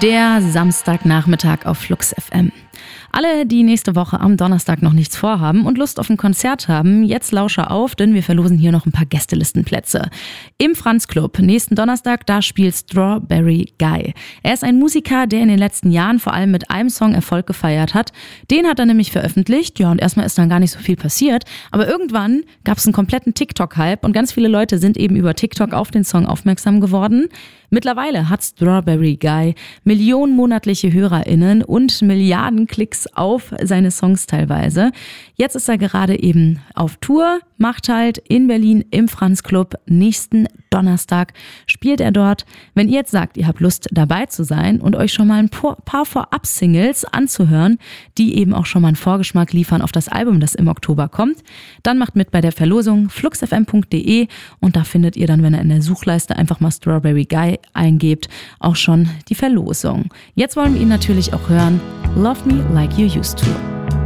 Der Samstagnachmittag auf Flux FM. Alle, die nächste Woche am Donnerstag noch nichts vorhaben und Lust auf ein Konzert haben, jetzt lausche auf, denn wir verlosen hier noch ein paar Gästelistenplätze. Im Franz Club, nächsten Donnerstag, da spielt Strawberry Guy. Er ist ein Musiker, der in den letzten Jahren vor allem mit einem Song Erfolg gefeiert hat. Den hat er nämlich veröffentlicht, ja, und erstmal ist dann gar nicht so viel passiert. Aber irgendwann gab es einen kompletten TikTok-Hype und ganz viele Leute sind eben über TikTok auf den Song aufmerksam geworden. Mittlerweile hat Strawberry Guy Millionen monatliche HörerInnen und Milliarden Klicks auf seine Songs teilweise. Jetzt ist er gerade eben auf Tour, macht halt in Berlin im Franz Club. Nächsten Donnerstag spielt er dort. Wenn ihr jetzt sagt, ihr habt Lust dabei zu sein und euch schon mal ein paar Vorab-Singles anzuhören, die eben auch schon mal einen Vorgeschmack liefern auf das Album, das im Oktober kommt, dann macht mit bei der Verlosung fluxfm.de und da findet ihr dann, wenn ihr in der Suchleiste einfach mal Strawberry Guy eingebt, auch schon die Verlosung. Jetzt wollen wir ihn natürlich auch hören. Love Me Like You Used To.